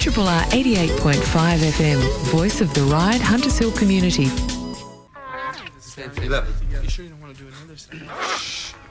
2RR 88.5 FM, voice of the Ryde Hunters Hill community. You sure you don't want to do another